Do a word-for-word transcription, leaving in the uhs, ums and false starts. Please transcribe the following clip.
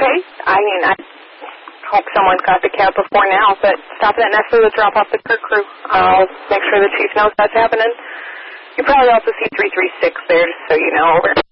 Okay. I mean, I hope someone got the cab before now, but stop at Nestle to drop off the Kirk crew. I'll make sure the chief knows that's happening. You probably also see three three six there, just so you know. Over.